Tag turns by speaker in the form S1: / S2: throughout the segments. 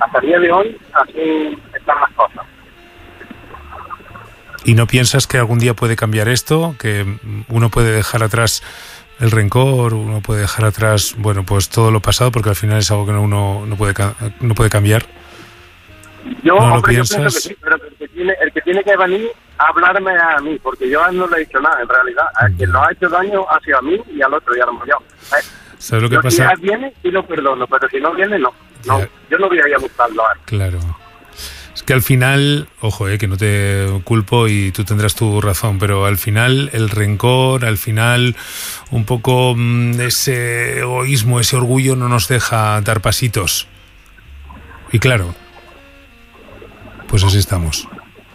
S1: hasta el día de hoy así están las cosas.
S2: ¿Y no piensas que algún día puede cambiar esto? Que uno puede dejar atrás el rencor, uno puede dejar atrás, bueno, pues todo lo pasado, porque al final es algo que uno no puede cambiar.
S1: Yo,
S2: ¿No
S1: hombre,
S2: lo
S1: yo pienso que sí, pero el que tiene que venir a hablarme a mí, porque yo no le he dicho nada, en realidad. El que nos ha hecho daño ha sido a mí y al otro, y a lo mejor yo.
S2: ¿Sabes lo que
S1: yo,
S2: pasa?
S1: Si viene, sí lo perdono, pero si no viene, no. Yo no voy a ir a buscarlo a él.
S2: Claro. Es que al final, ojo, que no te culpo y tú tendrás tu razón, pero al final el rencor, al final un poco ese egoísmo, ese orgullo no nos deja dar pasitos. Y claro, pues así estamos.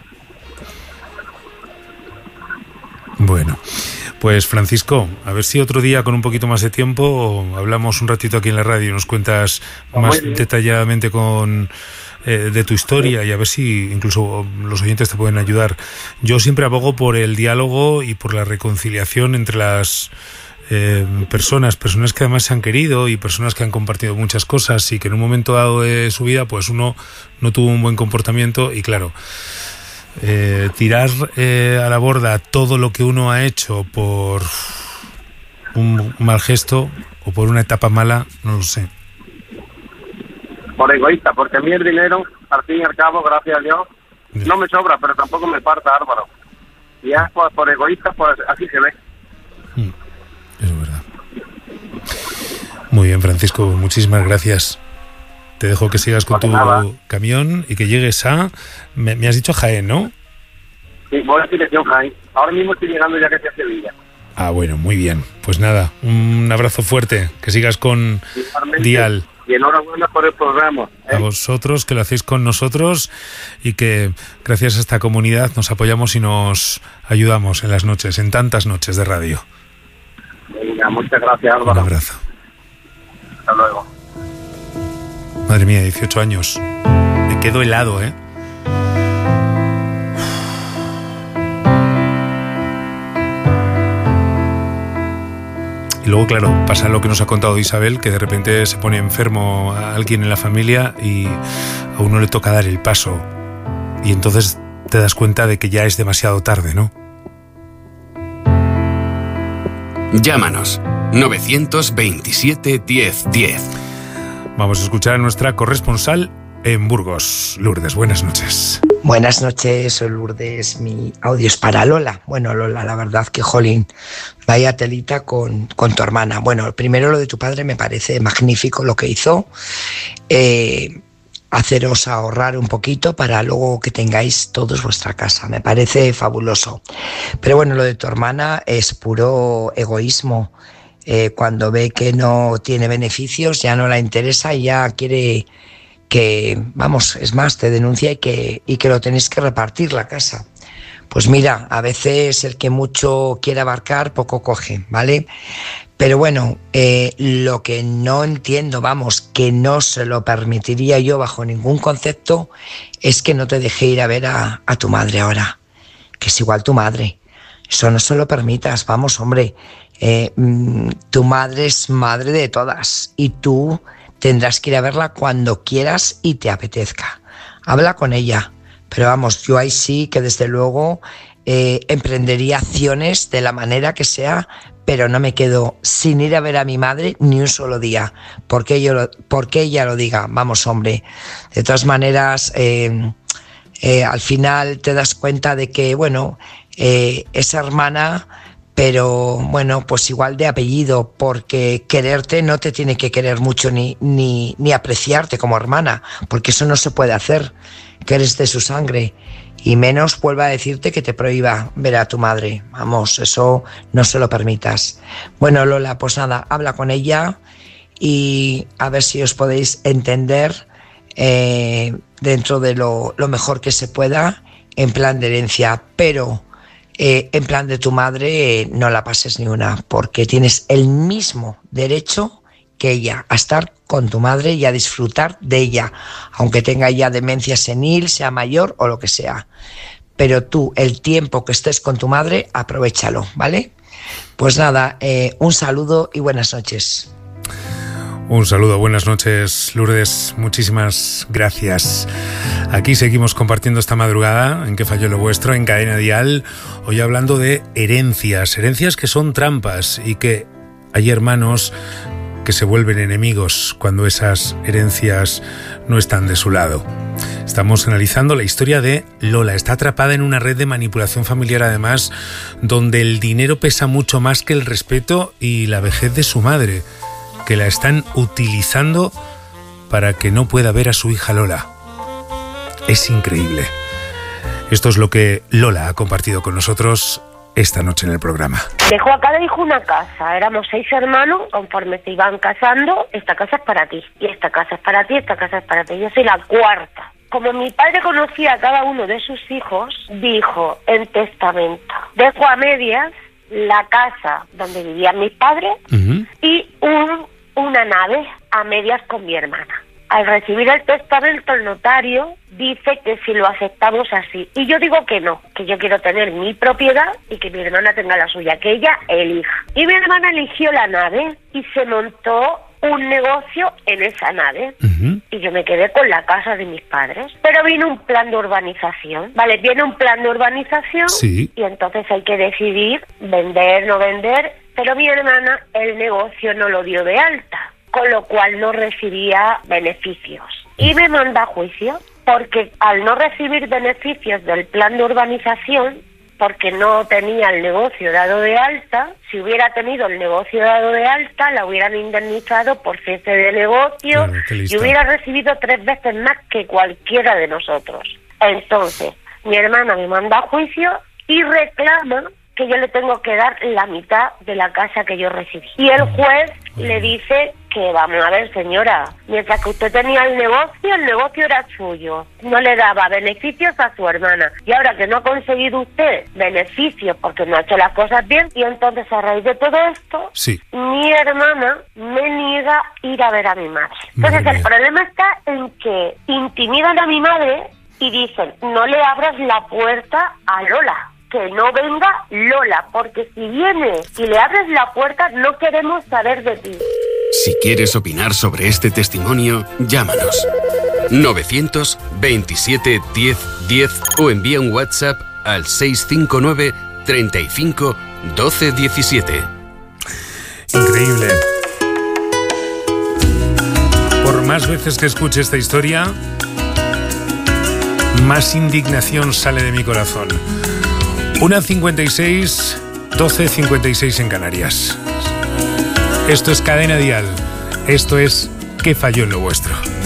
S2: Bueno, pues Francisco, a ver si otro día con un poquito más de tiempo hablamos un ratito aquí en la radio y nos cuentas más detalladamente de tu historia y a ver si incluso los oyentes te pueden ayudar. Yo siempre abogo por el diálogo y por la reconciliación entre las personas que además se han querido y personas que han compartido muchas cosas y que en un momento dado de su vida pues uno no tuvo un buen comportamiento y claro, tirar a la borda todo lo que uno ha hecho por un mal gesto o por una etapa mala, no lo sé.
S1: Por egoísta, porque a mí el dinero, al fin y al cabo, gracias a Dios, no me sobra, pero tampoco me falta, Álvaro. Y es por egoísta, pues así se ve.
S2: Eso es verdad. Muy bien, Francisco, muchísimas gracias. Te dejo que sigas con tu camión y que llegues a... Me has dicho Jaén, ¿no?
S1: Sí, voy a dirección Jaén. Ahora mismo estoy llegando ya casi a Sevilla.
S2: Ah, bueno, muy bien. Pues nada, un abrazo fuerte. Que sigas con Dial.
S1: Y enhorabuena por el programa.
S2: A vosotros, que lo hacéis con nosotros y que gracias a esta comunidad nos apoyamos y nos ayudamos en las noches, en tantas noches de radio.
S1: Venga, muchas gracias, Álvaro.
S2: Un abrazo.
S1: Hasta luego.
S2: Madre mía, 18 años. Me quedo helado, ¿eh? Y luego, claro, pasa lo que nos ha contado Isabel, que de repente se pone enfermo a alguien en la familia y a uno le toca dar el paso. Y entonces te das cuenta de que ya es demasiado tarde, ¿no?
S3: Llámanos 927 1010.
S2: Vamos a escuchar a nuestra corresponsal en Burgos. Lourdes, buenas noches.
S4: Buenas noches, soy Lourdes. Mi audio es para Lola. Bueno, Lola, la verdad que, jolín, vaya telita con tu hermana. Bueno, primero lo de tu padre me parece magnífico lo que hizo. Haceros ahorrar un poquito para luego que tengáis todos vuestra casa. Me parece fabuloso. Pero bueno, lo de tu hermana es puro egoísmo. Cuando ve que no tiene beneficios, ya no la interesa y ya quiere que, vamos, es más, te denuncia y que lo tenéis que repartir la casa. Pues mira, a veces el que mucho quiere abarcar, poco coge, ¿vale? Pero bueno, lo que no entiendo, vamos, que no se lo permitiría yo bajo ningún concepto, es que no te deje ir a ver a tu madre ahora, que es igual tu madre. Eso no se lo permitas, vamos, hombre. Tu madre es madre de todas y tú tendrás que ir a verla cuando quieras y te apetezca. Habla con ella, pero vamos, yo ahí sí que desde luego emprendería acciones de la manera que sea, pero no me quedo sin ir a ver a mi madre ni un solo día, porque ella lo diga. Vamos, hombre, de todas maneras, al final te das cuenta de que, bueno, es hermana, pero bueno, pues igual de apellido, porque quererte no te tiene que querer mucho ni apreciarte como hermana, porque eso no se puede hacer, que eres de su sangre, y menos vuelva a decirte que te prohíba ver a tu madre. Vamos, eso no se lo permitas. Bueno, Lola, pues nada, habla con ella y a ver si os podéis entender dentro de lo mejor que se pueda, en plan de herencia, pero en plan de tu madre no la pases ni una, porque tienes el mismo derecho que ella a estar con tu madre y a disfrutar de ella, aunque tenga ya demencia senil, sea mayor o lo que sea. Pero tú, el tiempo que estés con tu madre, aprovéchalo, ¿vale? Pues nada, un saludo y buenas noches.
S2: Un saludo, buenas noches, Lourdes, muchísimas gracias. Aquí seguimos compartiendo esta madrugada en ¿Qué falló lo vuestro? En Cadena Dial, hoy hablando de herencias que son trampas y que hay hermanos que se vuelven enemigos cuando esas herencias no están de su lado. Estamos analizando la historia de Lola. Está atrapada en una red de manipulación familiar, además, donde el dinero pesa mucho más que el respeto y la vejez de su madre, que la están utilizando para que no pueda ver a su hija Lola. Es increíble. Esto es lo que Lola ha compartido con nosotros esta noche en el programa.
S5: Dejó a cada hijo una casa. Éramos 6 hermanos. Conforme se iban casando, esta casa es para ti, y esta casa es para ti, esta casa es para ti. Yo soy la cuarta. Como mi padre conocía a cada uno de sus hijos, dijo en testamento: dejo a medias la casa donde vivían mis padres y una nave a medias con mi hermana. Al recibir el testamento, el notario dice que si lo aceptamos así. Y yo digo que no, que yo quiero tener mi propiedad y que mi hermana tenga la suya, que ella elija. Y mi hermana eligió la nave y se montó un negocio en esa nave. Y yo me quedé con la casa de mis padres. Pero vino un plan de urbanización. Vale, viene un plan de urbanización, sí. Y entonces hay que decidir vender, no vender. Pero mi hermana el negocio no lo dio de alta, con lo cual no recibía beneficios. Y me manda a juicio, porque al no recibir beneficios del plan de urbanización, porque no tenía el negocio dado de alta, si hubiera tenido el negocio dado de alta, la hubieran indemnizado por cese de negocio, y hubiera recibido 3 veces más que cualquiera de nosotros. Entonces, mi hermana me manda a juicio y reclama que yo le tengo que dar la mitad de la casa que yo recibí. Y el juez le dice que, vamos a ver, señora, mientras que usted tenía el negocio era suyo. No le daba beneficios a su hermana. Y ahora que no ha conseguido usted beneficios porque no ha hecho las cosas bien, y entonces a raíz de todo esto, sí, mi hermana me niega ir a ver a mi madre. Entonces el problema está en que intimidan a mi madre y dicen: no le abras la puerta a Lola, que no venga Lola, porque si viene y le abres la puerta, no queremos saber de ti.
S3: Si quieres opinar sobre este testimonio, llámanos 927 10 10 o envía un WhatsApp al 659 35 12 17.
S2: Increíble. Por más veces que escuche esta historia, más indignación sale de mi corazón. 1:56, 12:56 en Canarias. Esto es Cadena Dial. Esto es ¿Qué falló en lo vuestro?